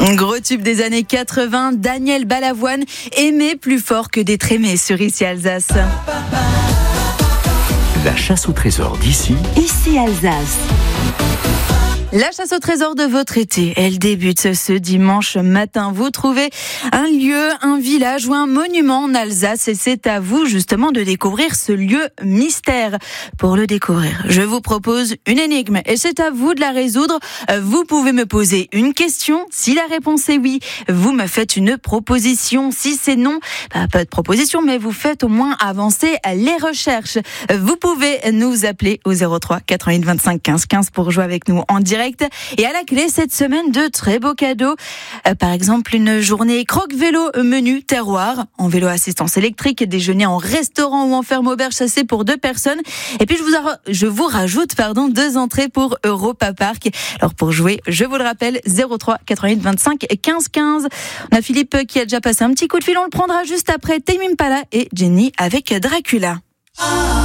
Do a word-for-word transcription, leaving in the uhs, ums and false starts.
Gros tube des années quatre-vingts, Daniel Balavoine, aimé plus fort que d'être aimé sur Ici Alsace. La chasse au trésor d'ici, Ici Alsace. La chasse au trésor de votre été, elle débute ce dimanche matin. Vous trouvez un lieu, un village ou un monument en Alsace et c'est à vous justement de découvrir ce lieu mystère. Pour le découvrir, je vous propose une énigme et c'est à vous de la résoudre. Vous pouvez me poser une question. Si la réponse est oui, vous me faites une proposition. Si c'est non, bah, pas de proposition, mais vous faites au moins avancer les recherches. Vous pouvez nous appeler au zéro trois quatre-vingt-huit vingt-cinq quinze quinze pour jouer avec nous en direct. Et à la clé, cette semaine, de très beaux cadeaux. Euh, par exemple, une journée croque-vélo menu terroir, en vélo assistance électrique, déjeuner en restaurant ou en ferme auberge chassée pour deux personnes. Et puis, je vous, a, je vous rajoute pardon, deux entrées pour Europa Park. Alors, pour jouer, je vous le rappelle, zéro trois quatre-vingt-huit vingt-cinq quinze quinze. On a Philippe qui a déjà passé un petit coup de fil. On le prendra juste après Tame Impala et Jenny avec Dracula.